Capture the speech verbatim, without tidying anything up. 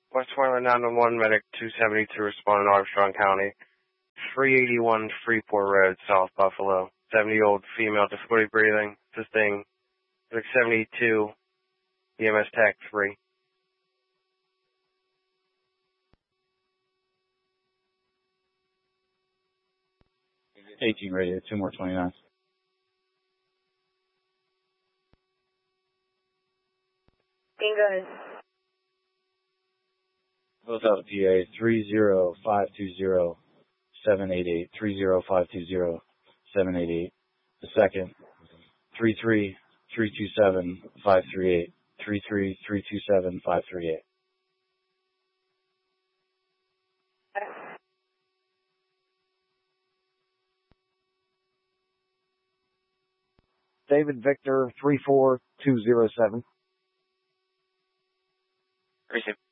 Westmoreland nine one one, Medic two seventy-two responding to Armstrong County. three eighty-one Freeport Road, South Buffalo. seventy-year-old female, difficulty breathing, assisting Medic seventy-two, E M S Tech three. eighteen radio, two more twenty-nine. Bingo. Philadelphia, P A, three zero five two zero seven eight eight, three zero five two zero seven eight eight. The second, three three three two seven five three eight, three three three two seven five three eight. David Victor, three four two zero seven. Receive.